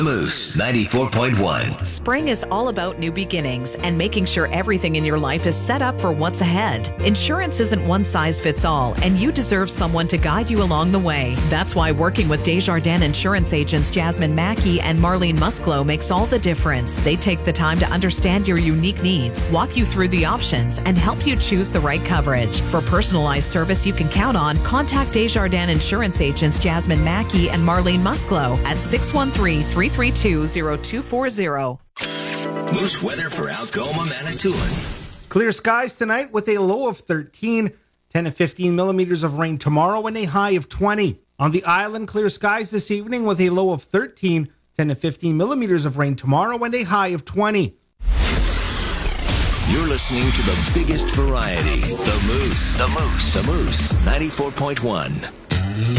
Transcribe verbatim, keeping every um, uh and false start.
The Moose ninety-four point one. Spring is all about new beginnings and making sure everything in your life is set up for what's ahead. Insurance isn't one size fits all, and you deserve someone to guide you along the way. That's why working with Desjardins insurance agents Jasmine Mackey and Marlene Musclo makes all the difference. They take the time to understand your unique needs, walk you through the options, and help you choose the right coverage. For personalized service you can count on, contact Desjardins insurance agents Jasmine Mackey and Marlene Musclo at six one three, three three two, zero two four zero. Moose weather for Algoma, Manitoulin. Clear skies tonight with a low of thirteen, ten to fifteen millimeters of rain tomorrow and a high of twenty. On the island, clear skies this evening with a low of thirteen, ten to fifteen millimeters of rain tomorrow and a high of twenty. You're listening to the biggest variety, The Moose. The Moose. The Moose ninety-four point one.